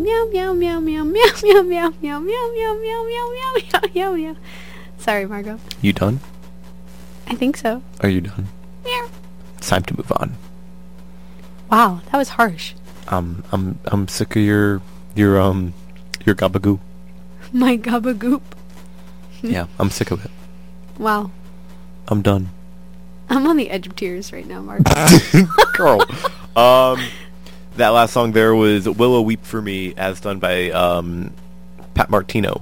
meow meow meow meow meow meow meow meow meow meow meow meow meow meow meow. Sorry, Margot. You done? I think so. Are you done? Meow. It's time to move on. Wow, that was harsh. I'm sick of your gabagoo. My gabagoop. Yeah, I'm sick of it. Wow. I'm done. I'm on the edge of tears right now, Margot. Girl. That last song there was Willow Weep for Me, as done by Pat Martino.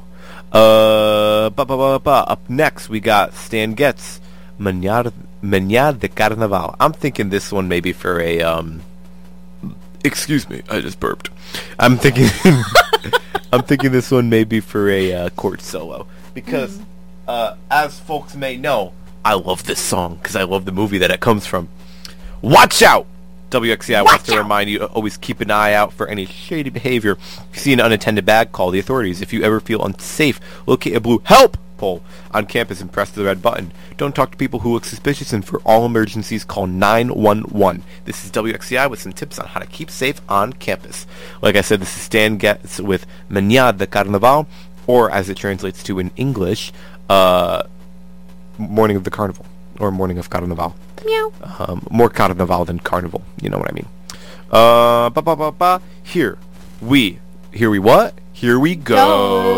Up next, we got Stan Getz, Mañana de Carnaval. I'm thinking this one maybe for a... Excuse me, I just burped. I'm thinking... I'm thinking this one may be for a chord solo. Because, as folks may know, I love this song because I love the movie that it comes from. Watch out! WXCI wants to remind you to always keep an eye out for any shady behavior. If you see an unattended bag, call the authorities. If you ever feel unsafe, locate a blue HELP pole on campus and press the red button. Don't talk to people who look suspicious, and for all emergencies, call 911. This is WXCI with some tips on how to keep safe on campus. Like I said, this is Stan Getz with Mañana de Carnaval, or as it translates to in English, Morning of the Carnival, or Morning of Carnaval. Meow. More Carnaval than Carnival, you know what I mean. Here we what? Here we go.